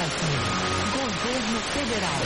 próximo. Governo Federal.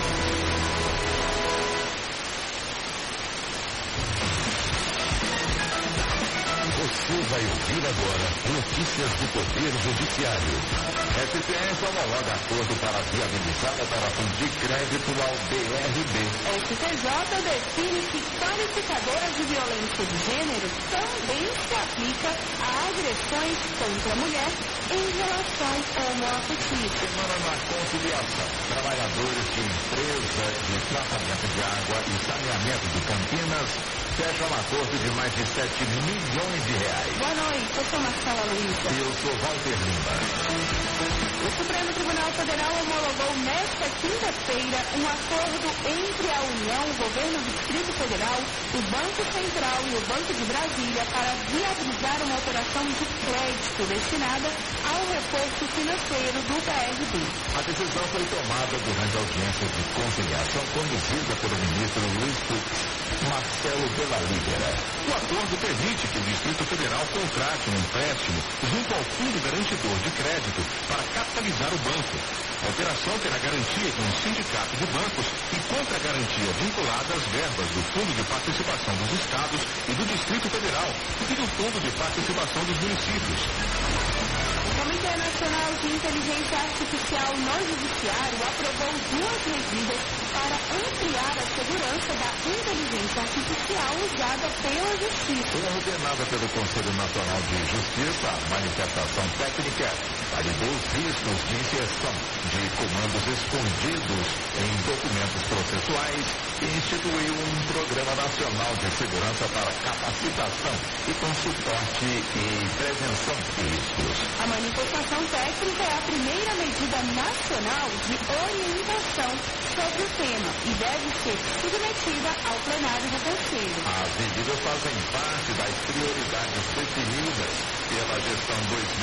Você vai ouvir agora notícias do Poder Judiciário. STF homologa acordo para viabilizar a operação de crédito ao BRB. STJ define que qualificadoras de violência de gênero também se aplica a agressões contra a mulher em relação homoafetiva. Semana na conciliação. Trabalhadores de empresa de tratamento de água e saneamento de Campinas fecham um acordo de mais de 7 milhões de reais. Boa noite, eu sou Marcela Luiza. Eu sou Walter Lima. O Supremo Tribunal Federal homologou nesta quinta-feira um acordo entre a União, o Governo do Distrito Federal, o Banco Central e o Banco de Brasília para viabilizar uma operação de crédito destinada ao reforço financeiro do BRB. A decisão foi tomada durante a audiência de conciliação conduzida pelo ministro Luiz Fux, Marcelo Della Libera. O acordo permite que o Distrito Federal contrate um empréstimo junto ao Fundo Garantidor de Crédito para capitalizar o banco. A operação terá garantia de um sindicato de bancos e contra-garantia vinculada às verbas do Fundo de Participação dos Estados e do Distrito Federal e do Fundo de Participação dos Municípios. O Comitê Nacional de Inteligência Artificial no Judiciário aprovou duas medidas para ampliar a segurança da inteligência artificial usada pela Justiça. Ordenada pelo Conselho Nacional de Justiça, a manifestação técnica validou os riscos de inserção de comandos escondidos em documentos processuais e instituiu um Programa Nacional de Segurança para capacitação e com suporte e prevenção de riscos. A manifestação técnica é a primeira medida nacional de orientação sobre o tema e deve ser submetida ao plenário do Conselho. As medidas fazem parte das prioridades definidas pela gestão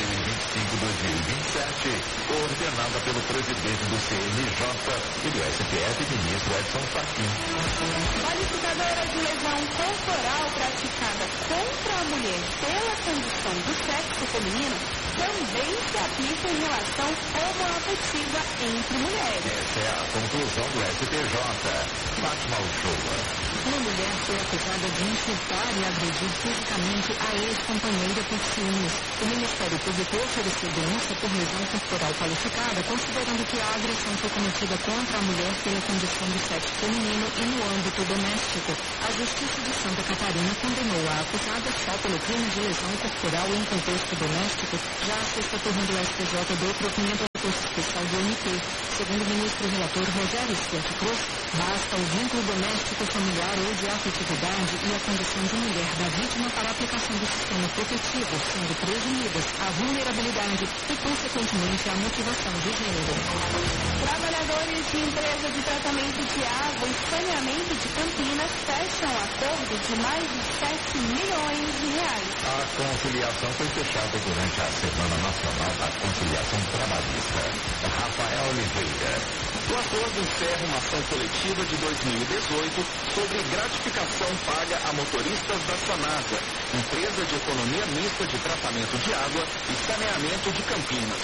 2025-2027, coordenada pelo presidente do CNJ e do STF, ministro Edson Fachin. Qualificadora de lesão corporal praticada contra a mulher pela condição do sexo feminino também se aplica em relação homoafetiva entre mulheres. Essa é a conclusão do STJ. Fátima Uchoa. Uma mulher foi acusada de insultar e agredir fisicamente a ex-companheira por ciúmes. O Ministério Público ofereceu denúncia por lesão corporal qualificada, considerando que a agressão foi cometida contra a mulher pela condição do sexo feminino e no âmbito doméstico. A Justiça de Santa Catarina condenou a acusada só pelo crime de lesão corporal em contexto doméstico. Já a sexta turma do STJ deu provimento ao recurso especial do MP. Segundo o ministro relator Rogério Schwartz Cruz, basta o vínculo doméstico, familiar ou de afetividade e a condição de mulher da vítima para a aplicação do sistema protetivo, sendo presumidas a vulnerabilidade e, consequentemente, a motivação de gênero. Trabalhadores de empresa de tratamento de água e saneamento de Campinas fecham acordo de mais de 7 milhões de reais. A conciliação foi fechada durante a Semana Nacional da Conciliação Trabalhista. Rafael Oliveira. O acordo encerra uma ação coletiva de 2018 sobre gratificação paga a motoristas da Sanasa, empresa de economia mista de tratamento de água e saneamento de Campinas.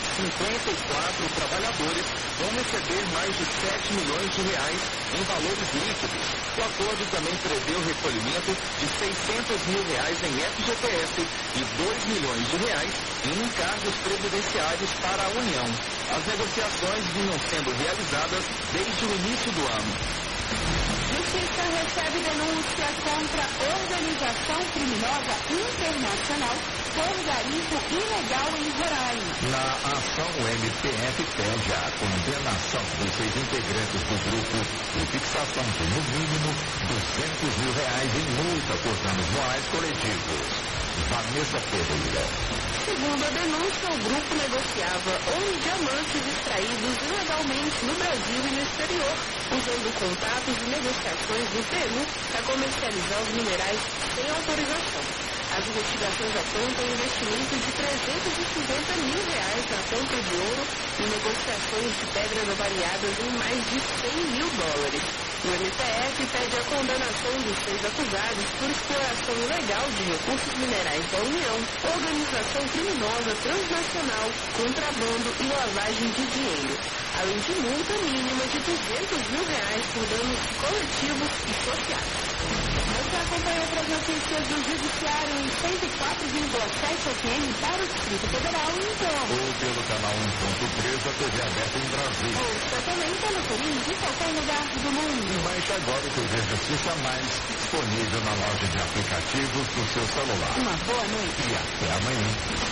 54 trabalhadores vão receber mais de 7 milhões de reais em valores líquidos. O acordo também prevê o recolhimento de 600 mil reais em FGTS e 2 milhões de reais em encargos previdenciários para a União. As negociações vinham sendo realizadas desde o início do ano. Justiça recebe denúncia contra organização criminosa internacional por garimpo ilegal em Roraima. Na ação, o MPF pede a condenação dos 6 integrantes do grupo e fixação de, no mínimo, 200 mil reais em multa por danos morais coletivos. Vanessa Ferreira. Segundo a denúncia, o grupo negociava diamantes extraídos ilegalmente no Brasil e no exterior, usando contatos e negociações do Peru para comercializar os minerais sem autorização. A As investigações apontam investimento de R$350 mil na compra de ouro e negociações de pedras avaliadas em mais de $100 mil. O MPF pede a condenação dos 6 acusados por exploração ilegal de recursos minerais da União, organização criminosa transnacional, contrabando e lavagem de dinheiro, além de multa mínima de R$200 mil por danos coletivos e sociais. Você acompanha outras notícias do Judiciário em 104,7 FM para o Distrito Federal e então. Ou pelo canal 1.3 da TV aberta em Brasília. Ouça também pelo Turim de qualquer lugar do mundo. Baixe agora o TV Justiça Mais, disponível na loja de aplicativos do seu celular. Uma boa noite. E até amanhã.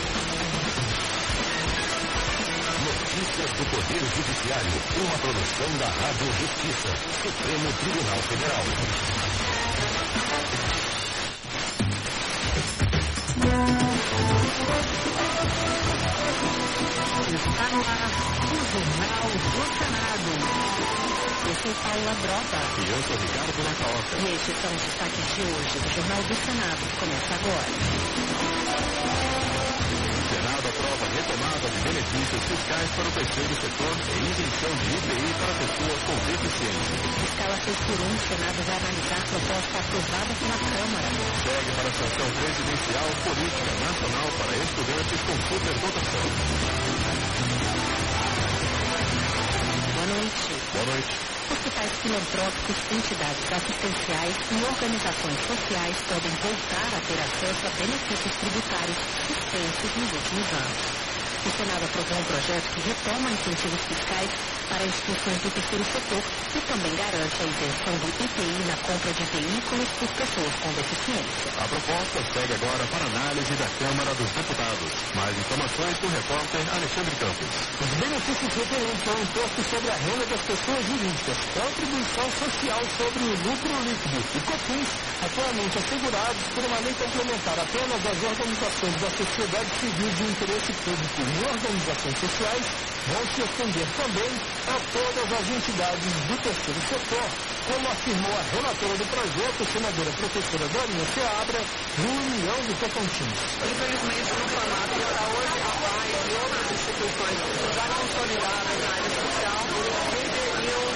Notícias do Poder Judiciário, uma produção da Rádio Justiça, Supremo Tribunal Federal. Está no ar o Jornal do Senado. Eu sou Paula Brota. E eu sou Ricardo Nacaoca. E estes são os destaques de hoje do Jornal do Senado, que começa agora. O Senado aprova a retomada de benefícios fiscais para o terceiro setor e isenção de IPI para pessoas com deficiência. Escala 6x1, o Senado vai analisar a proposta aprovada pela Câmara. Segue para a sanção presidencial política nacional para estudantes com superdotação. Boa noite. Boa noite. Hospitais filantrópicos, entidades assistenciais e organizações sociais podem voltar a ter acesso a benefícios tributários suspensos nos últimos anos. O Senado aprovou um projeto que retoma incentivos fiscais para instituições do terceiro setor e também garante a isenção do IPI na compra de veículos por pessoas com deficiência. A proposta segue agora para análise da Câmara dos Deputados. Mais informações do repórter Alexandre Campos. Os benefícios referentes ao imposto sobre a renda das pessoas jurídicas, contribuição social sobre o lucro líquido e COFINS, atualmente assegurados por uma lei complementar apenas às organizações da sociedade civil de interesse público e organizações sociais, vão se estender também a todas as entidades do terceiro setor, como afirmou a relatora do projeto, senadora professora Dorinha Seabra, do União do Tocantins. Infelizmente, no formato que está hoje, a PAI e outras instituições já consolidadas na área social deveriam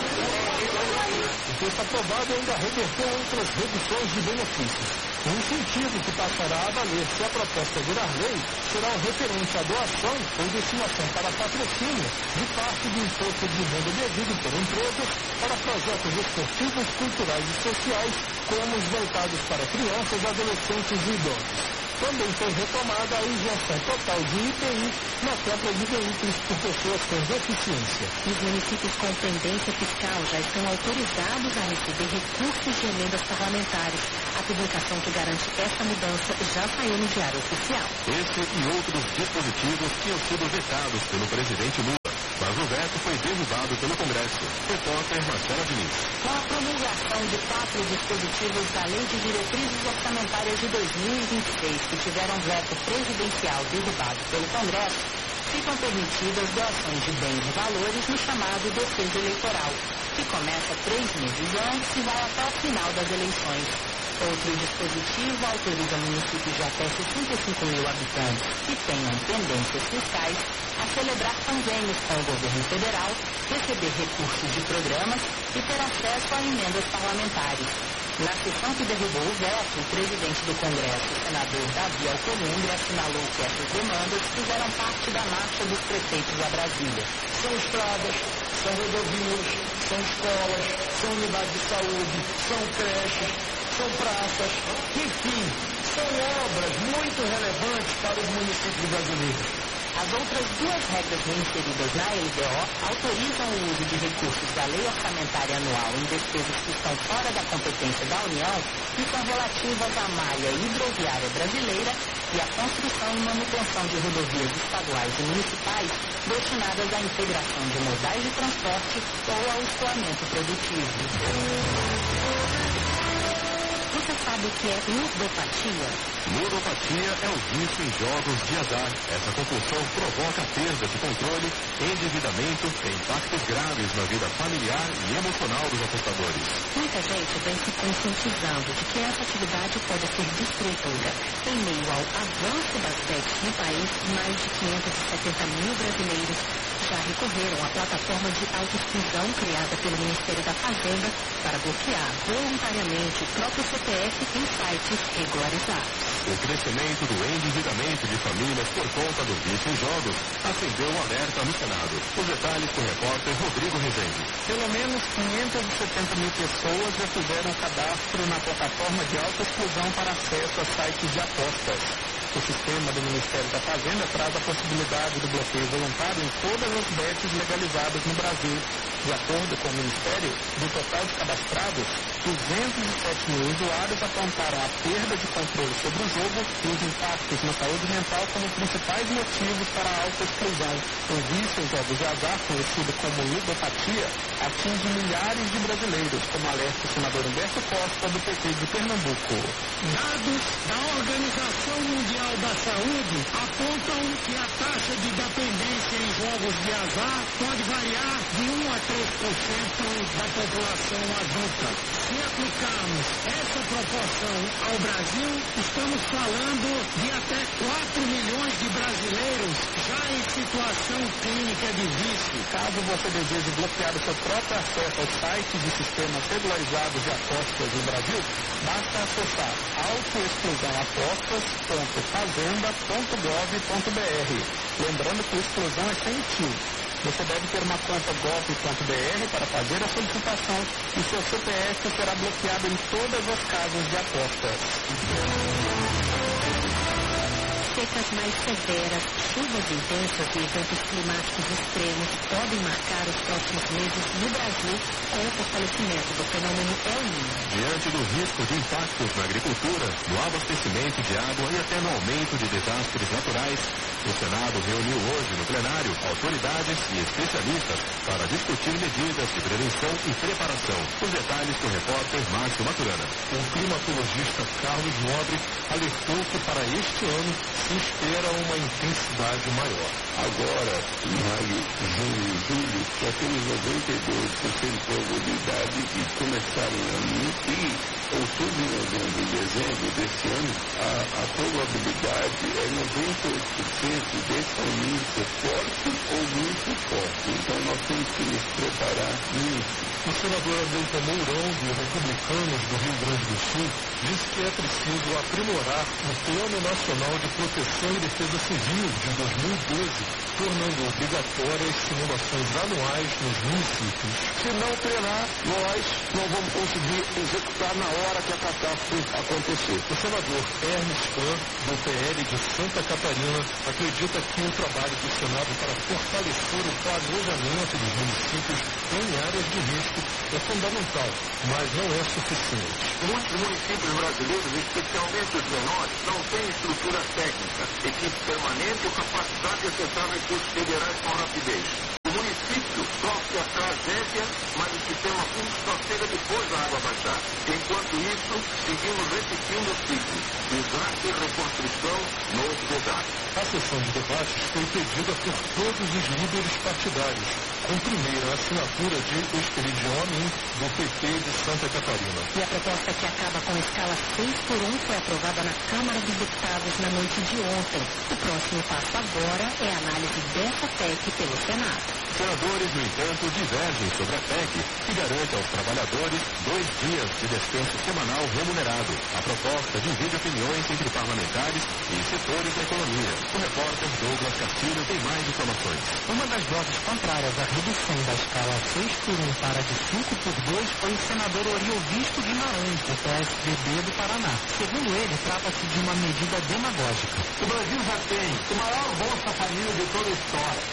O texto aprovado ainda reverteu outras reduções de benefícios. O incentivo que passará a valer se a proposta virar lei será o referente à doação ou destinação para patrocínio de parte do imposto de renda devido por empresas para projetos esportivos, culturais e sociais, como os voltados para crianças, adolescentes e idosos. Também foi retomada a isenção total de IPI na compra de veículos por pessoas com deficiência. Os municípios com pendência fiscal já estão autorizados a receber recursos de emendas parlamentares. A publicação que garante essa mudança já saiu no Diário Oficial. Esse e outros dispositivos tinham sido vetados pelo presidente Lula, mas o veto foi derrubado pelo Congresso. Repórter Marcela Diniz. Com a promulgação de 4 dispositivos da Lei de Diretrizes Orçamentárias de 2026, que tiveram veto presidencial derrubado pelo Congresso, ficam permitidas doações de bens e valores no chamado defeso eleitoral, que começa 3 meses antes e vai até o final das eleições. Outro dispositivo autoriza municípios de até 65 mil habitantes que tenham pendências fiscais a celebrar convênios com o governo federal, receber recursos de programas e ter acesso a emendas parlamentares. Na sessão que derrubou o veto, o presidente do Congresso, o senador Davi Alcolumbre, assinalou que essas demandas fizeram parte da marcha dos prefeitos a Brasília. São estradas, são rodovias, são escolas, são unidades de saúde, são creches, são praças, enfim, são obras muito relevantes para os municípios brasileiros. As outras 2 regras reinseridas na LDO autorizam o uso de recursos da Lei Orçamentária Anual em despesas que estão fora da competência da União e são relativas à malha hidroviária brasileira e à construção e manutenção de rodovias estaduais e municipais destinadas à integração de modais de transporte ou ao escoamento produtivo. Você sabe sabe o que é ludopatia? Ludopatia é o vício em jogos de azar. Essa compulsão provoca perda de controle, endividamento e impactos graves na vida familiar e emocional dos apostadores. Muita gente vem se conscientizando de que essa atividade pode ser destruidora. Em meio ao avanço das bets no país, mais de 570 mil brasileiros já recorreram à plataforma de autoexclusão criada pelo Ministério da Fazenda para bloquear voluntariamente o próprio CPF em sites regularizados. O crescimento do endividamento de famílias por conta do vício em jogos acendeu um alerta no Senado. Os detalhes com o repórter Rodrigo Rezende. Pelo menos 570 mil pessoas já fizeram cadastro na plataforma de autoexclusão para acesso a sites de apostas. O sistema do Ministério da Fazenda traz a possibilidade do bloqueio voluntário em todas as bets legalizadas no Brasil. De acordo com o Ministério, do total de cadastrados, 207 mil usuários apontaram a perda de controle sobre o jogo e os impactos na saúde mental como principais motivos para a autoexclusão. O vício em jogos de azar, conhecido como ludopatia, atinge milhares de brasileiros, como alerta o senador Humberto Costa, do PT de Pernambuco. Dados da Organização Mundial da Saúde apontam que a taxa de dependência em jogos de azar pode variar de 1 a 3% da população adulta. Se aplicarmos essa proporção ao Brasil, estamos falando de até 4 milhões de brasileiros já em situação clínica de vício. Caso você deseje bloquear o seu próprio acesso aos sites e sistemas regularizados de apostas no Brasil, basta acessar autoexclusãoapostas.fazenda.gov.br. Lembrando que a exclusão é sem tio. Você deve ter uma conta gov.br para fazer a solicitação e seu CPF será bloqueado em todas as casas de apostas. Secas mais severas, chuvas intensas e eventos climáticos extremos podem marcar os próximos meses no Brasil com o fortalecimento do fenômeno El Niño. Diante do risco de impactos na agricultura, no abastecimento de água e até no aumento de desastres naturais, o Senado reuniu hoje no plenário autoridades e especialistas para discutir medidas de prevenção e preparação. Os detalhes com o repórter Márcio Maturana. O climatologista Carlos Nobre alertou que para este ano se espera uma intensidade maior. Agora, em maio, junho e julho, já temos 92% de probabilidade de começar o ano e outubro, novembro e dezembro desse ano, a probabilidade é 98% desse aumento ser forte ou muito forte. Então nós temos que nos preparar nisso. O senador Hamilton Mourão, do Republicanos do Rio Grande do Sul, disse que é preciso aprimorar o Plano Nacional de Proteção e Defesa Civil de 2012, tornando obrigatórias simulações anuais nos municípios. Se não treinar, nós não vamos conseguir executar na hora que a catástrofe acontecer. O senador Hermes Pan, do PL de Santa Catarina, acredita que o trabalho do Senado para fortalecer o planejamento dos municípios em áreas de risco é fundamental, mas não é suficiente. Muitos municípios brasileiros, especialmente os menores, não têm estrutura técnica, equipe permanente ou capacidade de acessar recursos federais com rapidez. O município sofre a tragédia, mas o sistema público só chega depois da água baixar. Enquanto isso, seguimos repetindo o ciclo: desastre, reconstrução, novo desastre. A sessão de debates foi pedida por todos os líderes partidários, com primeira assinatura de Esperidião Amin, do PT de Santa Catarina. E a proposta, que acaba com a escala 6x1, foi aprovada na Câmara dos Deputados na noite de ontem. O próximo passo agora é a análise dessa PEC pelo Senado. Senadores, no entanto, divergem sobre a PEC, que garante aos trabalhadores 2 dias de descanso semanal remunerado. A proposta divide opiniões entre parlamentares e setores da economia. O repórter Douglas Castilho tem mais informações. Uma das vozes contrárias à redução da escala 6x1 para de 5x2 foi o senador Oriovisto Guimarães, do PSDB do Paraná. Segundo ele, trata-se de uma medida demagógica. O Brasil já tem o maior Bolsa Família de toda a história, já tem a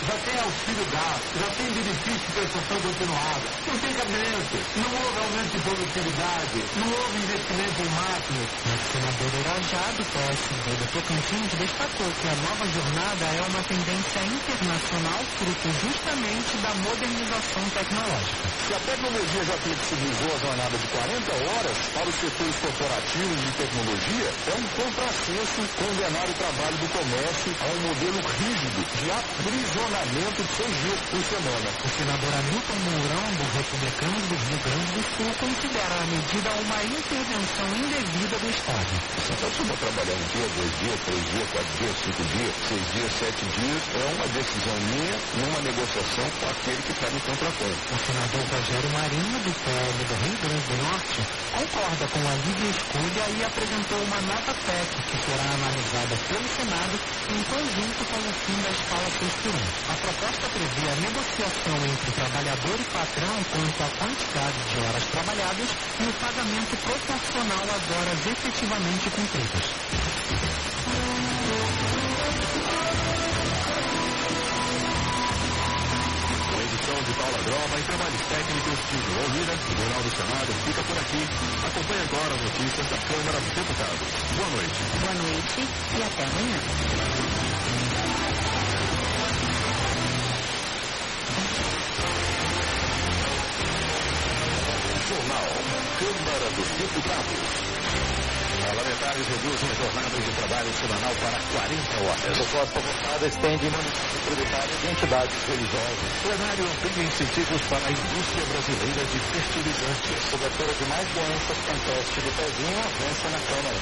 auxílio gás, já tem benefício de prestação continuada, não tem cabimento, não houve aumento de produtividade, não houve investimento em máquinas. O senador Irajá, do PSD do Tocantins, destacou que a nova jornada é uma tendência internacional fruto justamente da modernização tecnológica. Se a tecnologia já flexibilizou a jornada de 40 horas para os setores corporativos de tecnologia, é um contrassenso condenar o trabalho do comércio a um modelo rígido de aprisionamento de 6 dias por semana. O senador Hamilton Mourão, do Republicanos do Rio Grande do Sul, considera a medida uma intervenção indevida do Estado. Se a pessoa trabalhar 1 dia, 2 dias, 3 dias, 4 dias, 5 dias, 6 dias, 7 dias, é uma decisão minha numa negociação com aquele que está me contratando. O senador Rogério Marinho, do PL do Rio Grande do Norte, concorda com a livre escolha e apresentou uma nova PEC que será analisada pelo Senado em conjunto com o fim da escala 6x1. A proposta prevê a negociação entre trabalhador e patrão quanto à quantidade de horas trabalhadas e o pagamento proporcional às horas efetivamente cumpridas. De Paula Grova e trabalhos técnicos de João Lira, o Jornal do Senado fica por aqui. Acompanhe agora as notícias da Câmara dos Deputados. Boa noite. Boa noite e até amanhã. Jornal Câmara dos Deputados. Parlamentares reduzem a jornada de trabalho semanal para 40 horas. A proposta votada estende municípios tributários e entidades religiosas. O plenário amplia incentivos para a indústria brasileira de fertilizantes. Cobertura de mais doenças com teste de pezinho avança na Câmara.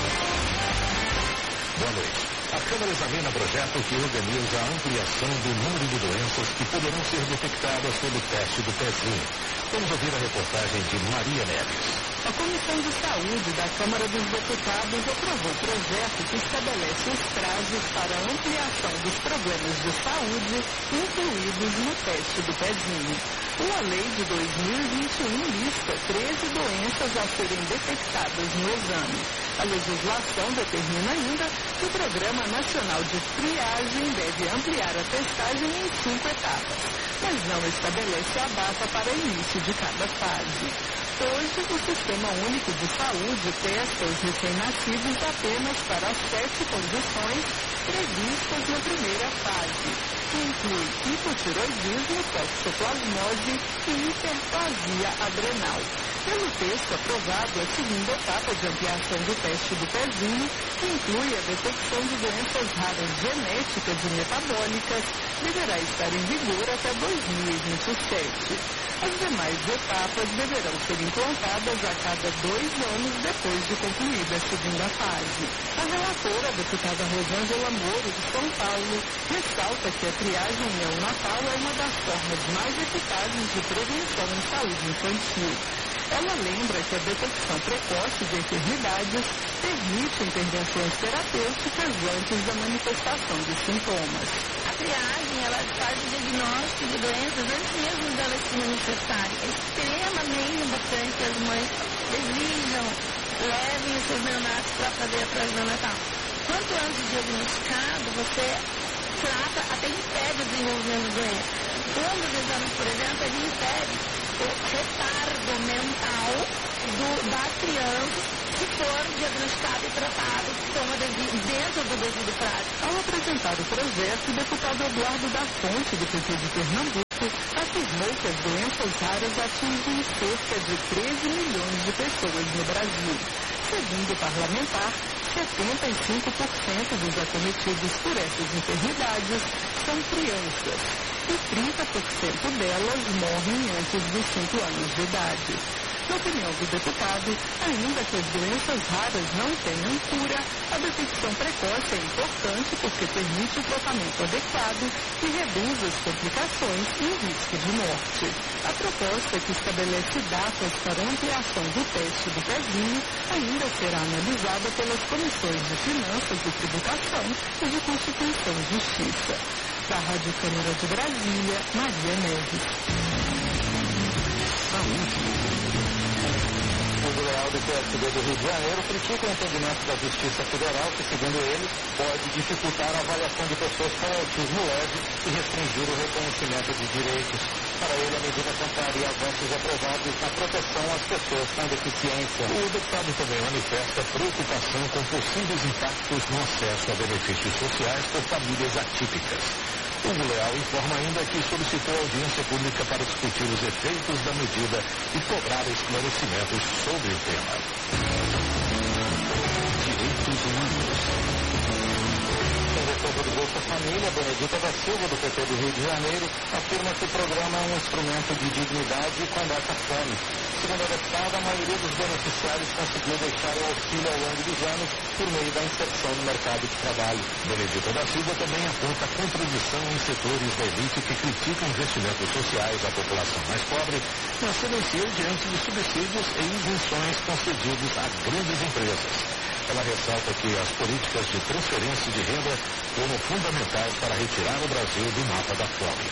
Boa noite. A Câmara examina projeto que organiza a ampliação do número de doenças que poderão ser detectadas pelo teste do pezinho. Vamos ouvir a reportagem de Maria Neves. A Comissão de Saúde da Câmara dos Deputados aprovou o projeto que estabelece os prazos para a ampliação dos problemas de saúde incluídos no teste do pezinho. Uma lei de 2021 lista 13 doenças a serem detectadas no exame. A legislação determina ainda que o Programa Nacional de Triagem deve ampliar a testagem em 5 etapas, mas não estabelece a data para início de cada fase. Hoje, o Sistema Único de Saúde testa os recém-nascidos apenas para 7 condições previstas na primeira fase, que inclui hipotiroidismo, toxoplasmose e hiperplasia adrenal. Pelo texto aprovado, a segunda etapa de ampliação do teste do pezinho, que inclui a detecção de doenças raras genéticas e metabólicas, deverá estar em vigor até 2027. As demais etapas deverão ser implantadas a cada 2 anos depois de concluída a segunda fase. A relatora, a deputada Rosângela Moro, de São Paulo, ressalta que a triagem neonatal é uma das formas mais eficazes de prevenção em saúde infantil. Ela lembra que a detecção precoce de enfermidades permite intervenções terapêuticas antes da manifestação de sintomas. A triagem, ela faz o diagnóstico de doenças antes mesmo delas se manifestarem. É extremamente importante que as mães exijam, levem os seus neonatos para fazer a triagem neonatal. Quanto antes diagnosticado, você trata, até impede o desenvolvimento de doença. Um dos exames, por exemplo, ele impede o retardo mental da criança se for diagnosticado e tratado de forma dentro do devido prazo. Ao apresentar o projeto, o deputado Eduardo da Fonte, do PT de Pernambuco, afirmou que as doenças raras atingem cerca de 13 milhões de pessoas no Brasil. Segundo o parlamentar, 75% dos acometidos por essas enfermidades são crianças e 30% delas morrem antes dos 5 anos de idade. Na opinião do deputado, ainda que as doenças raras não tenham cura, a detecção precoce é importante porque permite o tratamento adequado e reduz as complicações e o risco de morte. A proposta, que estabelece datas para ampliação do teste do pezinho, ainda será analisada pelas comissões de Finanças e Tributação e de Constituição e Justiça. Da Rádio Câmara de Brasília, Maria Neves. Saúde. O Hugo Leal, do PSB do Rio de Janeiro, critica o entendimento da Justiça Federal que, segundo ele, pode dificultar a avaliação de pessoas com autismo leve e restringir o reconhecimento de direitos. Para ele, a medida contraria avanços aprovados na proteção às pessoas com deficiência. O deputado também manifesta preocupação com possíveis impactos no acesso a benefícios sociais por famílias atípicas. Hugo Leal informa ainda que solicitou audiência pública para discutir os efeitos da medida e cobrar esclarecimentos sobre o tema. Direitos humanos. A defesa do Bolsa Família, Benedita da Silva, do PT do Rio de Janeiro, afirma que o programa é um instrumento de dignidade e combate à fome. Segundo a deputada, a maioria dos beneficiários conseguiu deixar o auxílio ao longo dos anos por meio da inserção no mercado de trabalho. Benedita da Silva também aponta a contradição em setores da elite que criticam investimentos sociais à população mais pobre, mas silenciam diante de subsídios e isenções concedidos a grandes empresas. Ela ressalta que as políticas de transferência de renda foram fundamentais para retirar o Brasil do mapa da fome.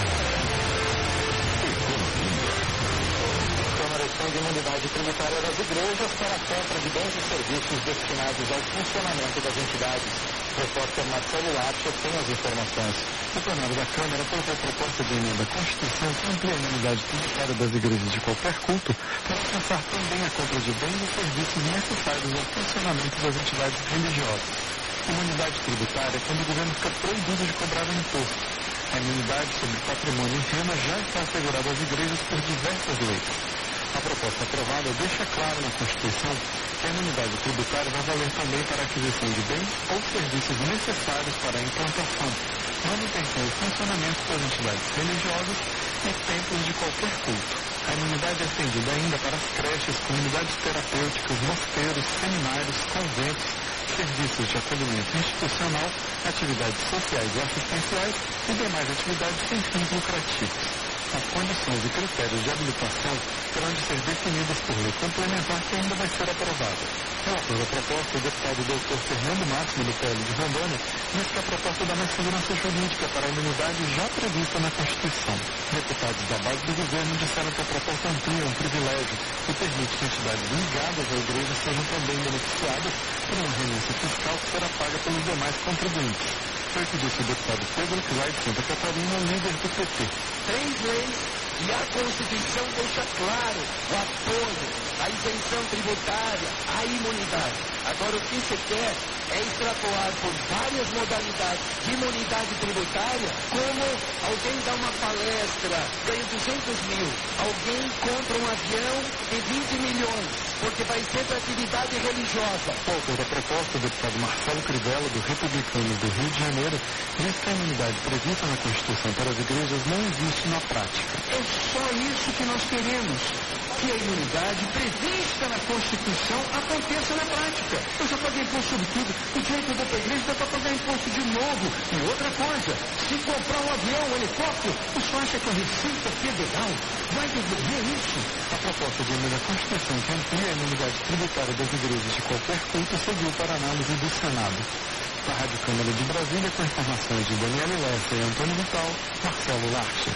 De imunidade tributária das igrejas para a compra de bens e serviços destinados ao funcionamento das entidades. O repórter Marcelo Larcher tem as informações. O plenário da Câmara aprovou a proposta de emenda à Constituição que amplia a imunidade tributária das igrejas de qualquer culto para alcançar também a compra de bens e serviços necessários ao funcionamento das entidades religiosas. Imunidade tributária é quando o governo fica proibido de cobrar o imposto. A imunidade sobre patrimônio e renda já está assegurada às igrejas por diversas leis. A proposta aprovada deixa claro na Constituição que a imunidade tributária vai valer também para a aquisição de bens ou serviços necessários para a implantação, manutenção e funcionamento das entidades religiosas e templos de qualquer culto. A imunidade é estendida ainda para as creches, comunidades terapêuticas, mosteiros, seminários, conventos, serviços de acolhimento institucional, atividades sociais e assistenciais e demais atividades sem fins lucrativos. As condições e critérios de habilitação terão de ser definidas por lei complementar que ainda vai ser aprovada. Relator da proposta, o deputado Dr. Fernando Máximo, do PL de Rondônia, diz que a proposta dá mais segurança jurídica para a imunidade já prevista na Constituição. Deputados da base do governo disseram que a proposta amplia um privilégio e permite que entidades ligadas à igreja sejam também beneficiadas por uma renúncia fiscal que será paga pelos demais contribuintes. Foi o que disse o deputado Pedro Pilai de Santa Catarina, líder do PT. 3 leis e a Constituição deixa claro o apoio, a isenção tributária, a imunidade. Agora o que se quer é extrapolar por várias modalidades de imunidade tributária, como alguém dá uma palestra, ganha 200 mil, alguém compra um avião de 20 milhões, porque vai ser para atividade religiosa. O autor da proposta, o deputado Marcelo Crivella, do Republicanos do Rio de Janeiro, diz que a imunidade prevista na Constituição para as igrejas não existe na prática. É só isso que nós queremos, que a imunidade prevista na Constituição aconteça na prática. Eu já paguei imposto sobre tudo, o direito da igreja dá para pagar imposto de novo. E outra coisa, se comprar um avião, um helicóptero, o senhor acha que a Receita Federal vai devolver isso? A proposta de emenda à Constituição que amplia a imunidade tributária das igrejas de qualquer culto seguiu para análise do Senado. Da Rádio Câmara de Brasília, com informações de Daniela Lessa e Antônio Vital, Marcelo Larcher.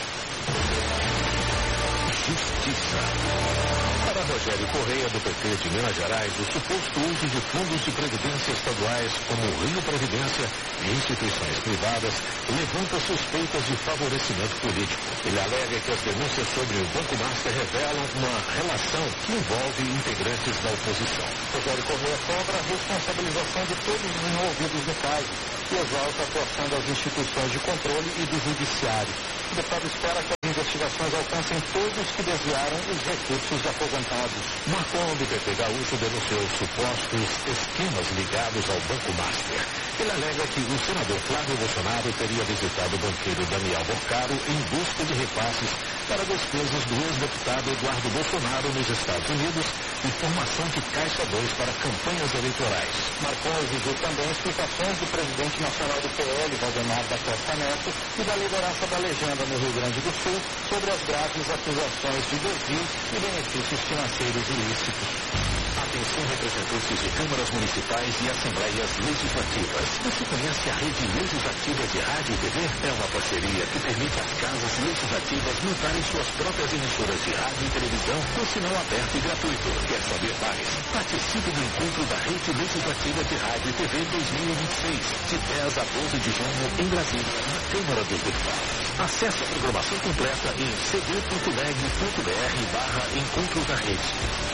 Justiça. Para Rogério Correia, do PT de Minas Gerais, o suposto uso de fundos de previdência estaduais como o Rio Previdência e instituições privadas levanta suspeitas de favorecimento político. Ele alega que as denúncias sobre o Banco Master revelam uma relação que envolve integrantes da oposição. Rogério Correia cobra a responsabilização de todos os envolvidos no caso e exalta a atuação das instituições de controle e do judiciário. O deputado espera que as investigações alcancem todos que desviaram os recursos aposentados. Marcon, do PT Gaúcho, denunciou supostos esquemas ligados ao Banco Master. Ele alega que o senador Flávio Bolsonaro teria visitado o banqueiro Daniel Borcaro em busca de repasses para despesas do ex-deputado Eduardo Bolsonaro nos Estados Unidos e formação de Caixa 2 para campanhas eleitorais. Marcon exigiu também explicações do presidente nacional do PL, Valdemar da Costa Neto, e da liderança da legenda no Rio Grande do Sul sobre as graves acusações de desvios e benefícios financeiros ilícitos. Atenção, representantes de câmaras municipais e assembleias legislativas. Você conhece a Rede Legislativa de Rádio e TV? É uma parceria que permite às casas legislativas montarem criarem suas próprias emissoras de rádio e televisão com sinal aberto e gratuito. Quer saber mais? Participe do encontro da Rede Legislativa de Rádio e TV 2026, de 10 a 12 de junho, em Brasília, na Câmara dos Deputados. Acesse a programação completa em cd.leg.br/encontro da rede.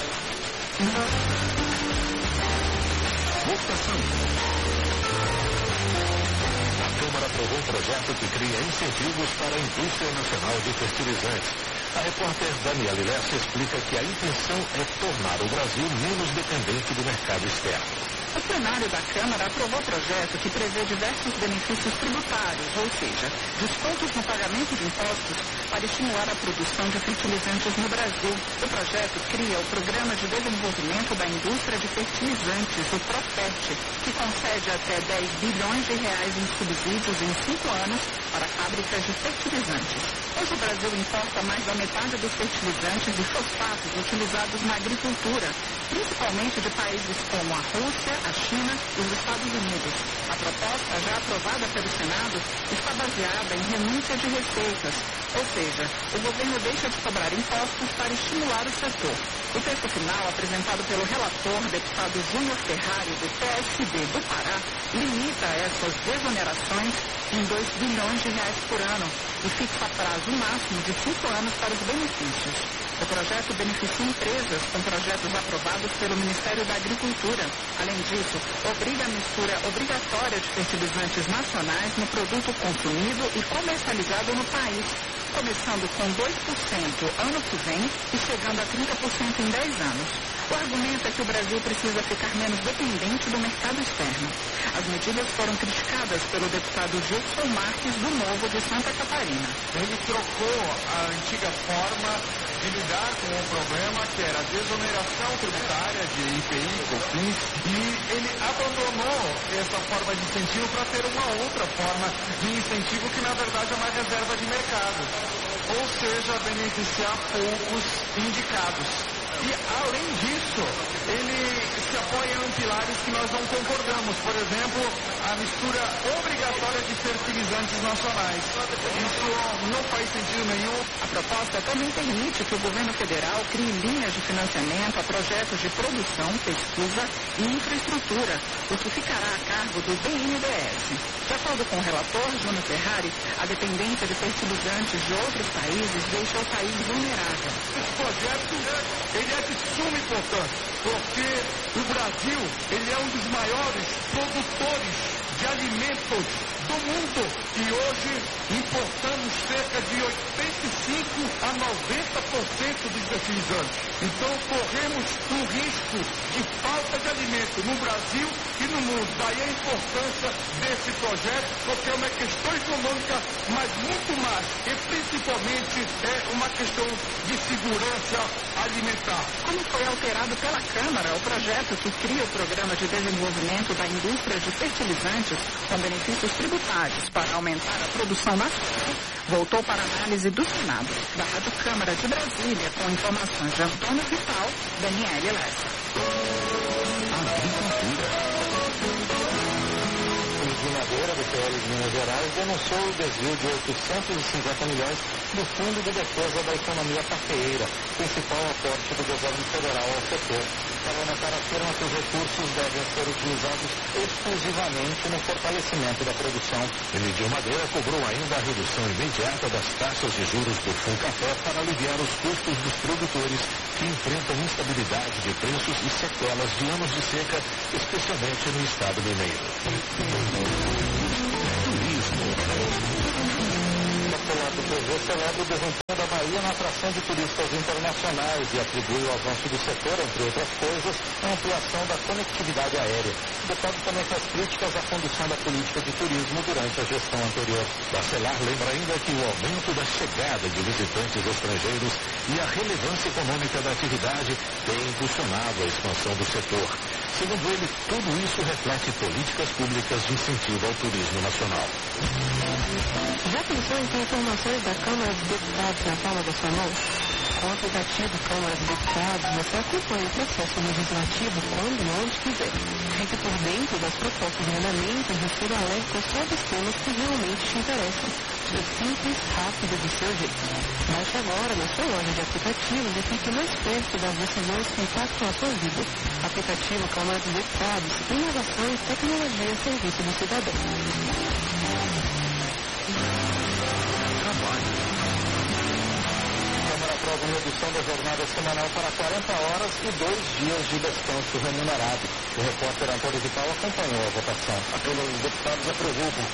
Votação. A Câmara aprovou um projeto que cria incentivos para a indústria nacional de fertilizantes. A repórter Daniela Lessa explica que a intenção é tornar o Brasil menos dependente do mercado externo. O plenário da Câmara aprovou o projeto que prevê diversos benefícios tributários, ou seja, descontos no pagamento de impostos para estimular a produção de fertilizantes no Brasil. O projeto cria o Programa de Desenvolvimento da Indústria de Fertilizantes, o PROFERT, que concede até 10 bilhões de reais em subsídios em 5 anos para fábricas de fertilizantes. Hoje o Brasil importa mais da metade dos fertilizantes e fosfatos utilizados na agricultura, principalmente de países como a Rússia, a China e os Estados Unidos. A proposta, já aprovada pelo Senado, está baseada em renúncia de receitas, ou seja, o governo deixa de cobrar impostos para estimular o setor. O texto final, apresentado pelo relator, deputado Júnior Ferrari, do PSD do Pará, limita essas desonerações em 2 bilhões de reais por ano e fixa prazo máximo de 5 anos para os benefícios. O projeto beneficia empresas com projetos aprovados pelo Ministério da Agricultura. Além disso, obriga a mistura obrigatória de fertilizantes nacionais no produto consumido e comercializado no país, começando com 2% ano que vem e chegando a 30% em 10 anos. O argumento é que o Brasil precisa ficar menos dependente do mercado externo. As medidas foram criticadas pelo deputado Gilson Marques, do Novo de Santa Catarina. Ele trocou a antiga forma de lidar com o problema, que era a desoneração tributária de IPI, COFINS, e ele abandonou essa forma de incentivo para ter uma outra forma de incentivo que, na verdade, é uma reserva de mercado, ou seja, beneficiar poucos indicados. E, além disso, ele se apoia em pilares que nós não concordamos. Por exemplo, a mistura obrigatória de fertilizantes nacionais. Isso não faz sentido nenhum. A proposta também permite que o governo federal crie linhas de financiamento a projetos de produção, pesquisa e infraestrutura, o que ficará a cargo do BNDES. De acordo com o relator, Júnior Ferrari, a dependência de fertilizantes de outros países deixa o país vulnerável. Esse projeto ele é de suma importância, porque o Brasil ele é um dos maiores produtores de alimentos do mundo e hoje importamos cerca de 85 a 90% dos fertilizantes. Então corremos o risco de falta de alimento no Brasil e no mundo. Daí a importância desse projeto, porque é uma questão econômica, mas muito mais, e principalmente é uma questão de segurança alimentar. Como foi alterado pela Câmara, o projeto que cria o Programa de Desenvolvimento da Indústria de Fertilizantes com benefícios tributários para aumentar a produção nacional, voltou para análise do Senado. Da Rádio Câmara de Brasília, com informações de Antônio Vital, Daniela Lessa. O governador do PL de Minas Gerais denunciou o desvio de 850 milhões do Fundo de Defesa da Economia Cafeeira, principal aporte do governo federal ao setor. O parlamentar afirma que os recursos devem ser utilizados exclusivamente no fortalecimento da produção. Emidio Madeira cobrou ainda a redução imediata das taxas de juros do Funcafé para aliviar os custos dos produtores que enfrentam instabilidade de preços e sequelas de anos de seca, especialmente no estado mineiro. O PV celebra o desempenho da Bahia na atração de turistas internacionais e atribui o avanço do setor, entre outras coisas, a ampliação da conectividade aérea. O deputado também faz críticas à condução da política de turismo durante a gestão anterior. Bacelar lembra ainda que o aumento da chegada de visitantes estrangeiros e a relevância econômica da atividade tem impulsionado a expansão do setor. Segundo ele, tudo isso reflete políticas públicas de incentivo ao turismo nacional. Já pensou em ter informações da a Câmara dos Deputados na palma da sua mão? Com o aplicativo Câmara dos Deputados, você acompanha o processo legislativo quando e onde quiser. Fique por dentro das propostas de andamento e receba alertas sobre os temas que realmente te interessam. Tudo simples, rápido, do seu jeito. Baixe agora na sua loja de aplicativos e fique mais perto das decisões que impactam a sua vida. Aplicativo Câmara dos Deputados, inovação e tecnologia a serviço do cidadão. Aprova a redução da jornada semanal para 40 horas e 2 dias de descanso remunerado. O repórter Antônio Vital acompanhou a votação. A Câmara dos Deputados aprovou por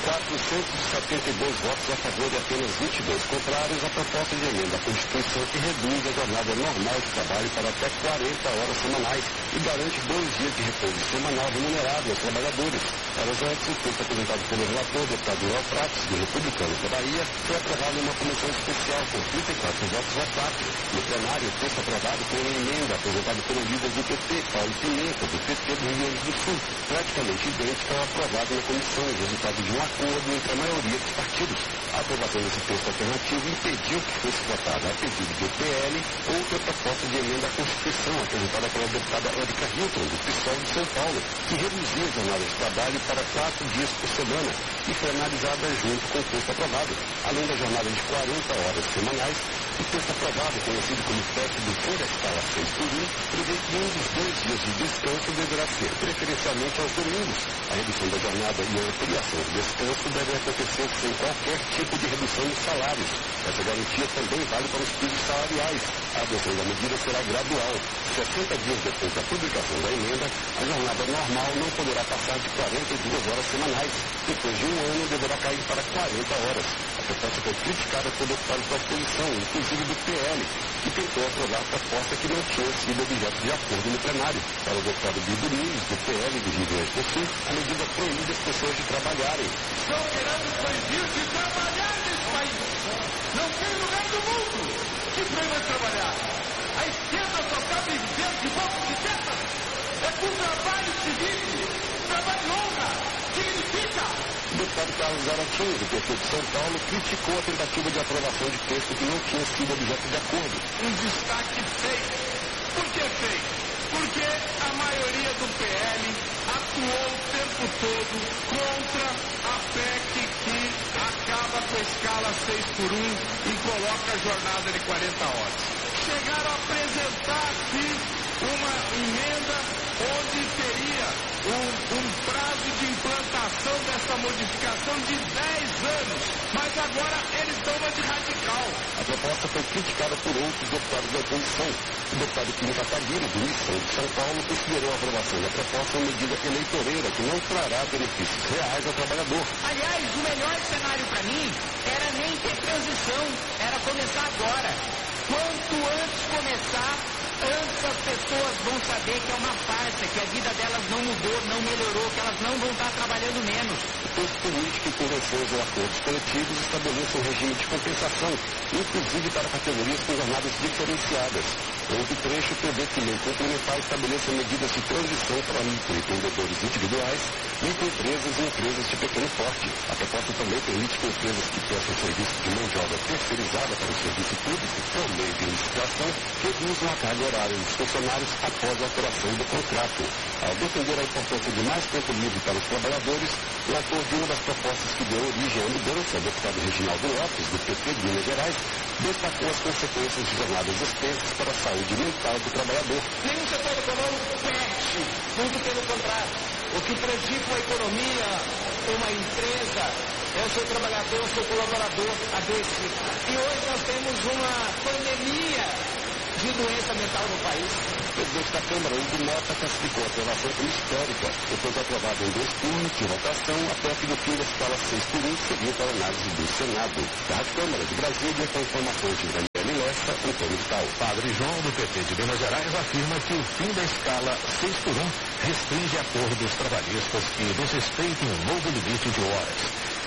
472 votos a favor e apenas 22 contrários a proposta de emenda à Constituição que reduz a jornada normal de trabalho para até 40 horas semanais e garante 2 dias de repouso semanal remunerado aos trabalhadores. Horas antes, o texto apresentado pelo relator, deputado Noel Prates, do Republicano da Bahia, foi aprovado em uma comissão especial por 34 votos a 4. No plenário, o texto aprovado foi uma emenda apresentada pelo líder do PT, Paulo Pimenta, do PT do Rio Grande do Sul, praticamente idêntica ao aprovado na comissão, resultado de um acordo entre a maioria dos partidos. A aprovação desse texto alternativo impediu que fosse votada, a pedido do PL, outra proposta de emenda à Constituição, apresentada pela deputada Érica Hilton, do PSOL de São Paulo, que reduzia a jornada de trabalho para 4 dias por semana e foi analisada junto com o texto aprovado. Além da jornada de 40 horas semanais, o texto aprovado, conhecido como PEC do fim da escala 6x1, prevê que um dos 2 dias de descanso deverá ser preferencialmente aos domingos. A redução da jornada e a ampliação do descanso devem acontecer sem qualquer tipo de redução nos salários. Essa garantia também vale para os pisos salariais. A adoção da medida será gradual. 60 dias depois da publicação da emenda, a jornada normal não poderá passar de 42 horas semanais. Depois de um ano, deverá cair para 40 horas. A proposta foi criticada por deputados da oposição, inclusive do PL, que tentou aprovar a proposta que não tinha sido objeto de acordo no plenário. Para o deputado Bibo Nunes, do PL do Rio Grande do Sul, a medida proíbe as pessoas de trabalharem. Estão querendo proibir de trabalhar nesse país. Não tem lugar do mundo que proíba trabalhar. A esquerda só sabe viver de boca de tetas. É com trabalho civil, trabalho de honra, dignifica. O deputado Carlos Zaratinho, do PT de São Paulo, criticou a tentativa de aprovação de texto que não tinha sido objeto de acordo. Um destaque feito. Por que feito? Porque a maioria do PL atuou o tempo todo contra a PEC que acaba com a escala 6x1 e coloca a jornada de 40 horas. Chegaram a apresentar aqui uma emenda onde teria um prazo de implantação dessa modificação de 10 anos, mas agora eles dão uma de radical. A proposta foi criticada por outros deputados da oposição. O deputado Kim Kataguiri, do Missão de São Paulo, considerou a aprovação da proposta uma medida eleitoreira que não trará benefícios reais ao trabalhador. Aliás, o melhor cenário para mim era nem ter transição, era começar agora. Quanto antes começar, antes as pessoas vão saber que é uma farsa, que a vida delas não mudou, não melhorou, que elas não vão estar trabalhando menos. O texto político e convenções ou acordos coletivos estabeleçem um regime de compensação, inclusive para categorias com jornadas diferenciadas. Outro trecho prevê que lei complementar estabeleça medidas de transição para microempreendedores individuais, microempresas e empresas de pequeno porte. A proposta também permite que empresas que prestam serviço de mão de obra terceirizada para o serviço público, por meio de licitação, reduzam a carga horária dos funcionários após a alteração do contrato. Ao defender a importância de mais tempo livre para os trabalhadores, o autor de uma das propostas que deu origem à mudança, o deputado Reginaldo Lopes, do PT de Minas Gerais, destacou as consequências de jornadas extensas para a saúde mental do trabalhador. Nenhum setor econômico perde, muito pelo contrário. O que prejudica a economia, uma empresa, é o seu trabalhador, o seu colaborador adoecido. E hoje nós temos uma pandemia de doença mental no país. O presidente da Câmara, Hugo Mota, classificou a aprovação como histórica. Depois de aprovada em 2 turnos de votação, a PEC do fim da escala 6x1 seguiu para a análise do Senado. Da Rádio Câmara de Brasília, com informações de Daniela Lessa, Antônio Vital. Padre João, do PT de Minas Gerais, afirma que o fim da escala 6x1 restringe acordos trabalhistas que desrespeitem um novo limite de horas.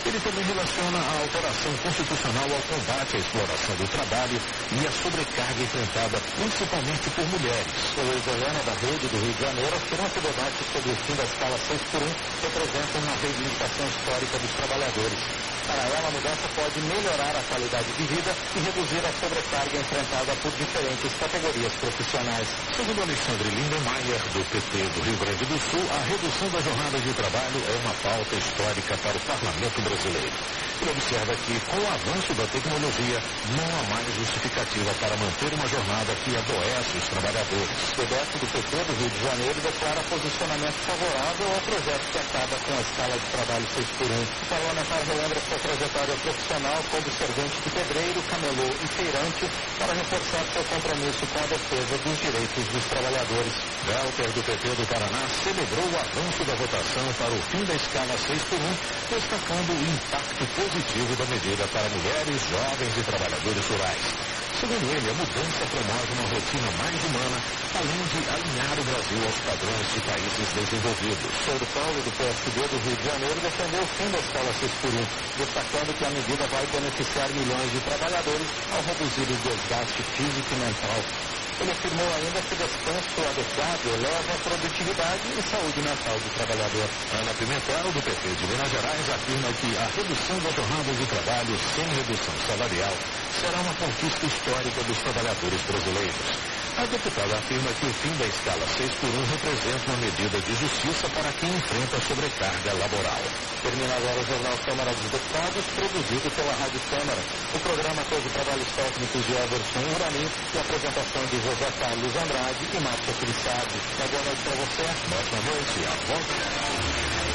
Ele também relaciona a alteração constitucional ao combate à exploração do trabalho e à sobrecarga enfrentada principalmente por mulheres. O Luiz Helena, da Rede do Rio de Janeiro, afirma que o debate sobre o fim da escala 6x1 representa uma reivindicação histórica dos trabalhadores. Para ela, a mudança pode melhorar a qualidade de vida e reduzir a sobrecarga enfrentada por diferentes categorias profissionais. Segundo Alexandre Lindenmayer, do PT do Rio Grande do Sul, a redução da jornada de trabalho é uma pauta histórica para o parlamento brasileiro. Ele observa que, com o avanço da tecnologia, não há mais justificativa para manter uma jornada que adoece os trabalhadores. O DF do PT do Rio de Janeiro declara posicionamento favorável ao projeto que acaba com a escala de trabalho 6x1. O parlamentar relembra sua trajetória profissional como servente de pedreiro, camelô e feirante para reforçar seu compromisso com a defesa dos direitos dos trabalhadores. Walter, do PT do Paraná, celebrou o avanço da votação para o fim da escala 6x1, destacando o impacto positivo da medida para mulheres, jovens e trabalhadores rurais. Segundo ele, a mudança promove uma rotina mais humana, além de alinhar o Brasil aos padrões de países desenvolvidos. Pedro Paulo, do PSD do Rio de Janeiro, defendeu o fim da escala 6x1, destacando que a medida vai beneficiar milhões de trabalhadores ao reduzir o desgaste físico e mental. Ele afirmou ainda que o descanso adequado eleva a produtividade e saúde mental do trabalhador. Ana Pimentel, do PT de Minas Gerais, afirma que a redução da jornada de trabalho sem redução salarial será uma conquista histórica dos trabalhadores brasileiros. A deputada afirma que o fim da escala 6x1 representa uma medida de justiça para quem enfrenta a sobrecarga laboral. Termina agora o Jornal Câmara dos Deputados, produzido pela Rádio Câmara. O programa teve trabalhos técnicos de Everson Urani e apresentação de José Carlos Andrade e Márcia Feliciado. Uma boa noite para você. Boa noite. A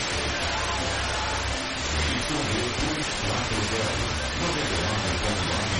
volta.